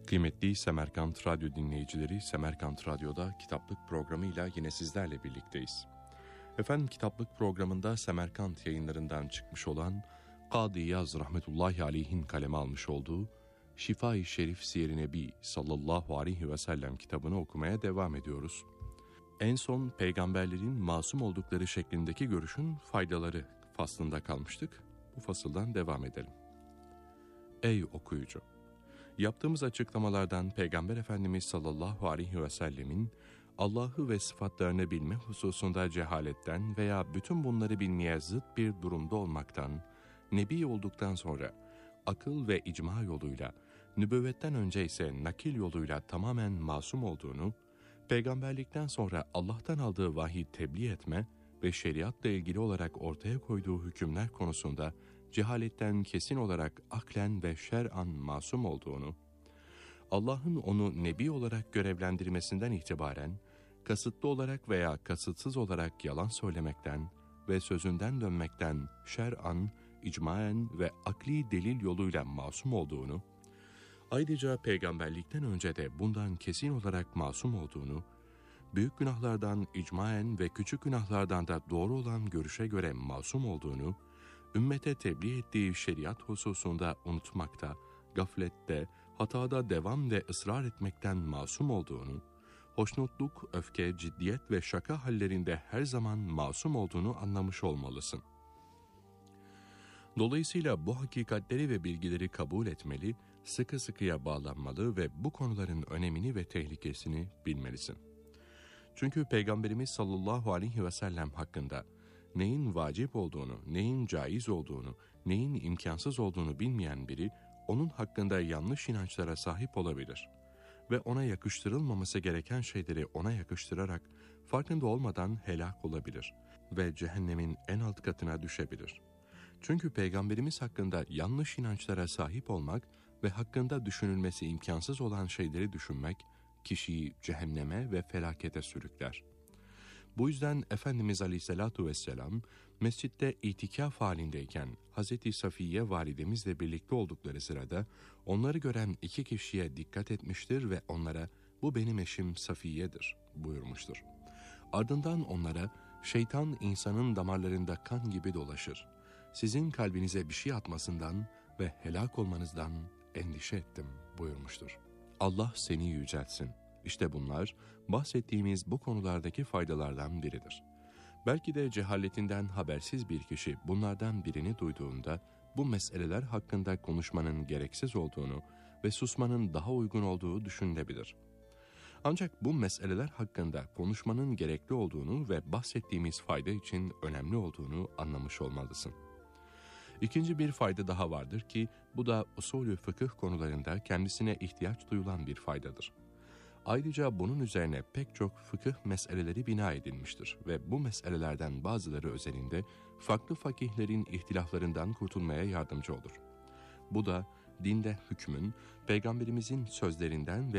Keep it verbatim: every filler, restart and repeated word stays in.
Kıymetli Semerkant Radyo dinleyicileri, Semerkant Radyo'da Kitaplık programıyla yine sizlerle birlikteyiz. Efendim, Kitaplık programında Semerkant yayınlarından çıkmış olan Kadı İyaz rahmetullahi aleyhin kaleme almış olduğu Şifa-i Şerif Siyer-i Nebi sallallahu aleyhi ve sellem kitabını okumaya devam ediyoruz. En son peygamberlerin masum oldukları şeklindeki görüşün faydaları faslında kalmıştık. Bu fasıldan devam edelim. Ey okuyucu! Yaptığımız açıklamalardan Peygamber Efendimiz sallallahu aleyhi ve sellemin Allah'ı ve sıfatlarını bilme hususunda cehaletten veya bütün bunları bilmeye zıt bir durumda olmaktan, Nebi olduktan sonra akıl ve icma yoluyla, nübüvvetten önce ise nakil yoluyla tamamen masum olduğunu, peygamberlikten sonra Allah'tan aldığı vahiy tebliğ etme ve şeriatla ilgili olarak ortaya koyduğu hükümler konusunda cehaletten kesin olarak aklen ve şer'an masum olduğunu, Allah'ın onu nebi olarak görevlendirmesinden itibaren kasıtlı olarak veya kasıtsız olarak yalan söylemekten ve sözünden dönmekten şer'an, icmaen ve akli delil yoluyla masum olduğunu, ayrıca peygamberlikten önce de bundan kesin olarak masum olduğunu, büyük günahlardan icmaen ve küçük günahlardan da doğru olan görüşe göre masum olduğunu, ümmete tebliğ ettiği şeriat hususunda unutmakta, gaflette, hatada devam ve ısrar etmekten masum olduğunu, hoşnutluk, öfke, ciddiyet ve şaka hallerinde her zaman masum olduğunu anlamış olmalısın. Dolayısıyla bu hakikatleri ve bilgileri kabul etmeli, sıkı sıkıya bağlanmalı ve bu konuların önemini ve tehlikesini bilmelisin. Çünkü Peygamberimiz sallallahu aleyhi ve sellem hakkında neyin vacip olduğunu, neyin caiz olduğunu, neyin imkansız olduğunu bilmeyen biri, onun hakkında yanlış inançlara sahip olabilir ve ona yakıştırılmaması gereken şeyleri ona yakıştırarak farkında olmadan helak olabilir ve cehennemin en alt katına düşebilir. Çünkü Peygamberimiz hakkında yanlış inançlara sahip olmak ve hakkında düşünülmesi imkansız olan şeyleri düşünmek, kişiyi cehenneme ve felakete sürükler. Bu yüzden Efendimiz Aleyhisselatu Vesselam, mescitte itikaf halindeyken Hazreti Safiye validemizle birlikte oldukları sırada onları gören iki kişiye dikkat etmiştir ve onlara "Bu benim eşim Safiye'dir" buyurmuştur. Ardından onlara "Şeytan insanın damarlarında kan gibi dolaşır. Sizin kalbinize bir şey atmasından ve helak olmanızdan endişe ettim" buyurmuştur. Allah seni yüceltsin. İşte bunlar bahsettiğimiz bu konulardaki faydalardan biridir. Belki de cehaletinden habersiz bir kişi bunlardan birini duyduğunda bu meseleler hakkında konuşmanın gereksiz olduğunu ve susmanın daha uygun olduğu düşünülebilir. Ancak bu meseleler hakkında konuşmanın gerekli olduğunu ve bahsettiğimiz fayda için önemli olduğunu anlamış olmalısın. İkinci bir fayda daha vardır ki bu da usulü fıkıh konularında kendisine ihtiyaç duyulan bir faydadır. Ayrıca bunun üzerine pek çok fıkıh meseleleri bina edilmiştir ve bu meselelerden bazıları özelinde farklı fakihlerin ihtilaflarından kurtulmaya yardımcı olur. Bu da dinde hükmün Peygamberimizin sözlerinden ve